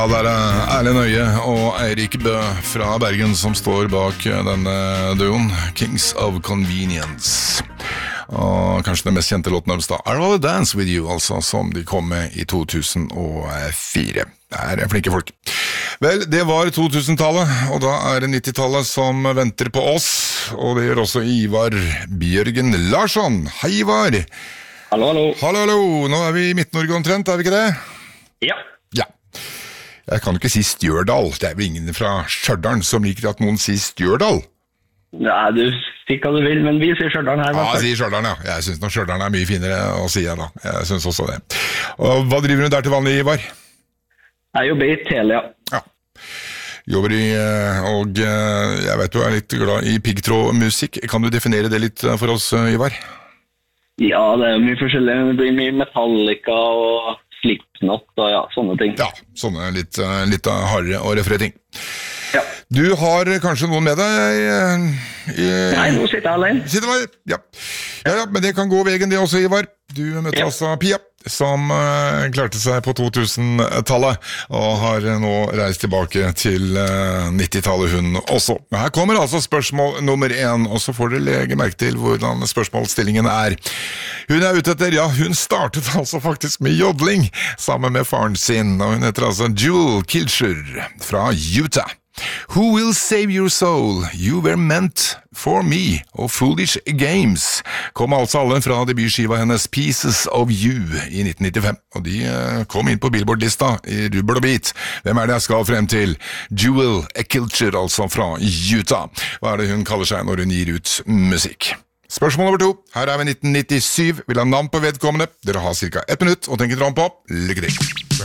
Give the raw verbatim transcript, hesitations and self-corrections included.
Ja, det er Erlend Øye og Eirik Bø fra Bergen som står bak denne duoen, Kings of Convenience. Og kanskje den mest kjente låten deres da, I Rather Dance With You, altså, som de kom med i to tusen og fire. Det er flinke folk. Vel, det var to tusen-tallet, og da er det nittitallet som venter på oss, og det gjør også Ivar Bjørgen Larsson. Hei, Ivar! Hallo, hallo. Hallo, hallo! Nå er vi i Midt-Norge omtrent, er vi ikke det? Ja. Ja. Jeg kan ikke si Stjørdal. Det er vel ingen fra Stjørdal som liker at noen sier Stjørdal. Ja, du sier hva du vil, men vi sier Stjørdal her. Ja, jeg sier Stjørdal, ja. Jeg synes nok Stjørdal er mye finere å si, ja da. Jeg synes også det. Og hva driver du der til vanlig, Ivar? Jeg jobber i Telia. Ja. Jobber i, og jeg vet du er litt glad i piggtrådmusikk. Kan du definere det litt for oss, Ivar? Ja, det er mye forskjellig. Det blir mye Metallica og Slipknot og ja, sånne ting. Ja, sånne litt, litt hardere og røffere ting. Ja. Du har kanskje noen med deg i... Nei, nå sitter jeg alene. Sitter du der? Ja. Ja, ja, men det kan gå veien det også, Ivar. Du møtte ja. altså Pia, som uh, klarte seg på to tusen-tallet, og har nå reist tilbake til uh, nittitallet hun også. Her kommer altså spørsmål nummer én, og så får dere legge merke til hvordan spørsmålsstillingen er. Hun er ute etter, ja, hun startet altså faktisk med jodling, sammen med faren sin, og hun heter altså Jewel Kilcher fra Utah. Who Will Save Your Soul, You Were Meant For Me og Foolish Games kom altså alle fra debutskiva hennes Pieces of You i nitten nittifem, og de kom inn på Billboard-lista i rubbel og bit. Hvem er det jeg skal frem til? Jewel Kilcher, altså fra Utah. Hva er det hun kaller seg når hun gir ut musikk? Spørsmål nummer to. Her er vi nitten nittisyv. Vil ha navn på vedkommende. Dere har cirka ett minutt å tenke dere om på. Lykke til!